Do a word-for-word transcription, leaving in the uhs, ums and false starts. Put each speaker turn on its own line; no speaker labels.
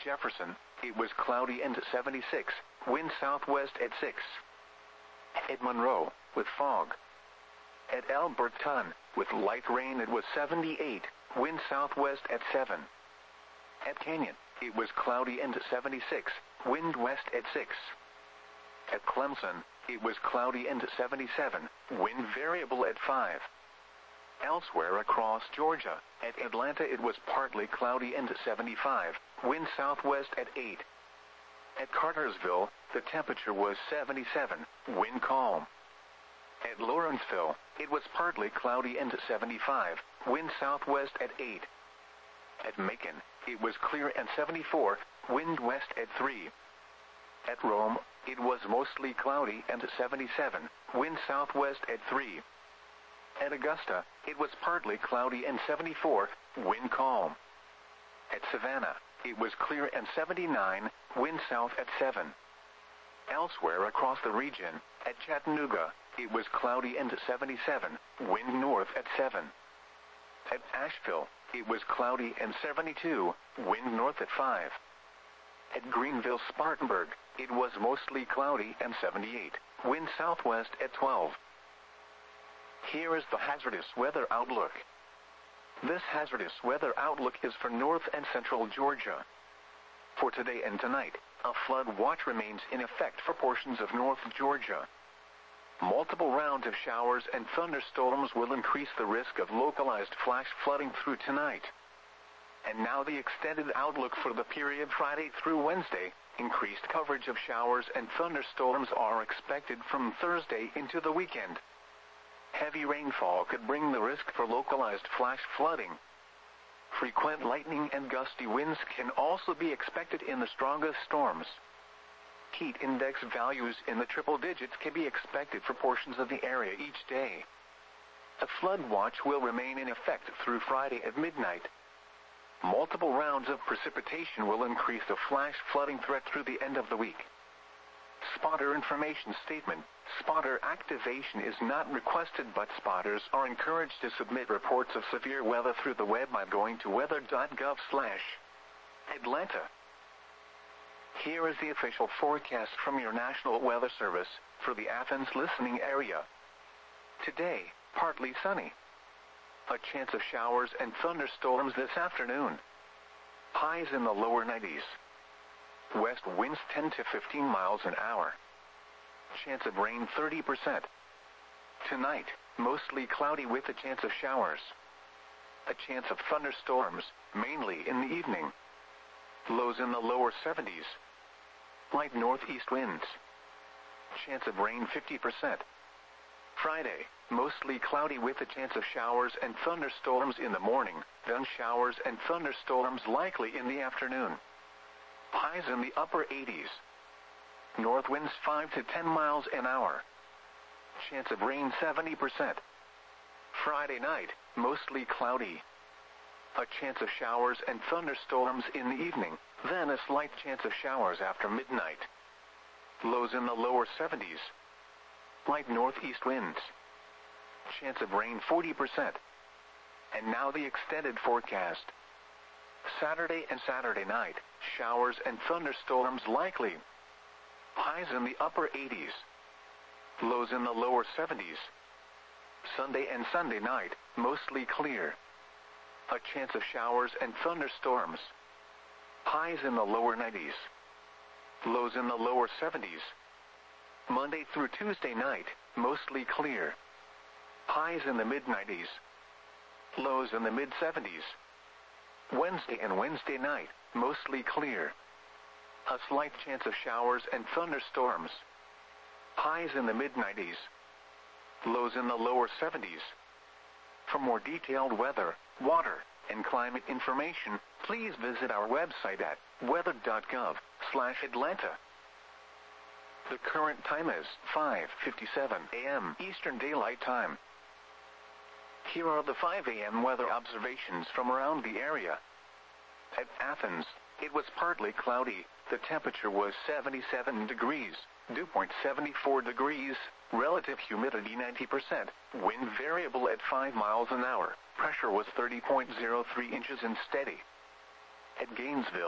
Jefferson, it was cloudy and seventy-six, wind southwest at six. At Monroe, with fog. At Alberton, with light rain, it was seventy-eight, wind southwest at seven. At Canyon, it was cloudy and seventy-six, wind west at six. At Clemson, it was cloudy and seventy-seven, wind variable at five. Elsewhere across Georgia, at Atlanta it was partly cloudy and seventy-five, wind southwest at eight. At Cartersville, the temperature was seventy-seven, wind calm. At Lawrenceville, it was partly cloudy and seventy-five, wind southwest at eight. At Macon, it was clear and seventy-four, wind west at three. At Rome, it was mostly cloudy and seventy-seven, wind southwest at three. At Augusta, it was partly cloudy and seventy-four, wind calm. At Savannah, it was clear and seventy-nine, wind south at seven. Elsewhere across the region, at Chattanooga, it was cloudy and seventy-seven, wind north at seven. At Asheville, it was cloudy and seventy-two, wind north at five. At Greenville-Spartanburg, it was mostly cloudy and seventy-eight, wind southwest at twelve. Here is the hazardous weather outlook. This hazardous weather outlook is for north and central Georgia. For today and tonight, a flood watch remains in effect for portions of north Georgia. Multiple rounds of showers and thunderstorms will increase the risk of localized flash flooding through tonight. And now the extended outlook for the period Friday through Wednesday. Increased coverage of showers and thunderstorms are expected from Thursday into the weekend. Heavy rainfall could bring the risk for localized flash flooding. Frequent lightning and gusty winds can also be expected in the strongest storms. Heat index values in the triple digits can be expected for portions of the area each day. A flood watch will remain in effect through Friday at midnight. Multiple rounds of precipitation will increase the flash flooding threat through the end of the week. Spotter information statement. Spotter activation is not requested, but spotters are encouraged to submit reports of severe weather through the web by going to weather dot gov slash Atlanta. Here is the official forecast from your National Weather Service for the Athens listening area. Today, partly sunny. A chance of showers and thunderstorms this afternoon. Highs in the lower nineties. West winds ten to fifteen miles an hour. Chance of rain thirty percent. Tonight, mostly cloudy with a chance of showers. A chance of thunderstorms, mainly in the evening. Lows in the lower seventies. Light northeast winds. Chance of rain fifty percent. Friday, mostly cloudy with a chance of showers and thunderstorms in the morning, then showers and thunderstorms likely in the afternoon. Highs in the upper eighties. North winds five to ten miles an hour. Chance of rain seventy percent. Friday night, mostly cloudy. A chance of showers and thunderstorms in the evening, then a slight chance of showers after midnight. Lows in the lower seventies. Light northeast winds. Chance of rain forty percent. And now the extended forecast. Saturday and Saturday night, showers and thunderstorms likely. Highs in the upper eighties. Lows in the lower seventies. Sunday and Sunday night, mostly clear. A chance of showers and thunderstorms. Highs in the lower nineties. Lows in the lower seventies. Monday through Tuesday night, mostly clear. Highs in the mid nineties. Lows in the mid seventies. Wednesday and Wednesday night, mostly clear. A slight chance of showers and thunderstorms. Highs in the mid nineties. Lows in the lower seventies. For more detailed weather, water, and climate information, please visit our website at weather dot gov slash Atlanta. The current time is five fifty-seven a m Eastern Daylight Time. Here are the five a m weather observations from around the area. At Athens, it was partly cloudy. The temperature was seventy-seven degrees, dew point seventy-four degrees, relative humidity ninety percent, wind variable at five miles an hour, pressure was thirty point zero three inches and steady. At Gainesville,